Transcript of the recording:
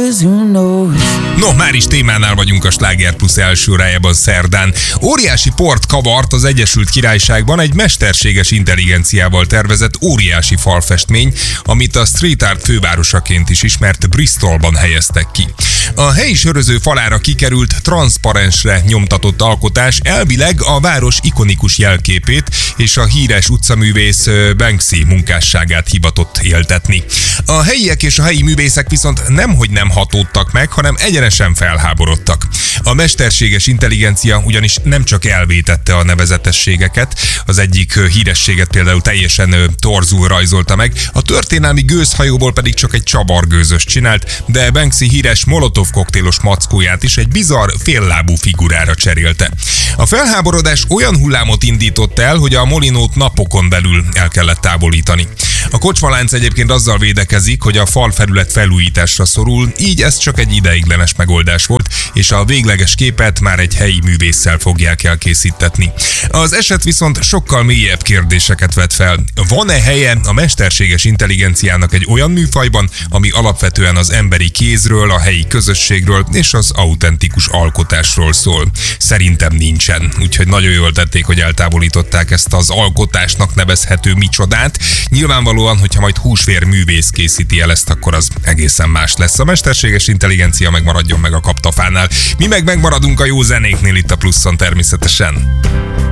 No, már is témánál vagyunk a Sláger Plus első órájában szerdán. Óriási port kavart az Egyesült Királyságban egy mesterséges intelligenciával tervezett óriási falfestmény, amit a street art fővárosaként is ismert Bristolban helyeztek ki. A helyi söröző falára kikerült transzparensre nyomtatott alkotás elvileg a város ikonikus jelképét és a híres utcaművész Banksy munkásságát hivatott éltetni. A helyiek és a helyi művészek viszont nemhogy nem hatódtak meg, hanem egyenesen felháborodtak. A mesterséges intelligencia ugyanis nem csak elvétette a nevezetességeket, az egyik hírességet például teljesen torzul rajzolta meg, a történelmi gőzhajóból pedig csak egy csavargőzöst csinált, de Banksy híres molotov koktélos mackóját is egy bizarr féllábú figurára cserélte. A felháborodás olyan hullámot indított el, hogy a molinót napokon belül el kellett távolítani. A kocsmalánc egyébként azzal védekezik, hogy a falfelület felújításra szorul, így ez csak egy ideiglenes megoldás volt, és a végleges képet már egy helyi művésszel fogják elkészítetni. Az eset viszont sokkal mélyebb kérdéseket vet fel. Van-e helye a mesterséges intelligenciának egy olyan műfajban, ami alapvetően az emberi kézről, a helyi közösségről és az autentikus alkotásról szól? Szerintem nincsen, úgyhogy nagyon jól tették, hogy eltávolították ezt az alkotásnak nevezhető micsodát. Nyilvánvalóan, hogyha majd húsvér művész készíti el ezt, akkor az egészen más lesz. A mesterséges intelligencia megmaradjon meg a kaptafánál. Mi meg megmaradunk a jó zenéknél itt a Pluszon természetesen.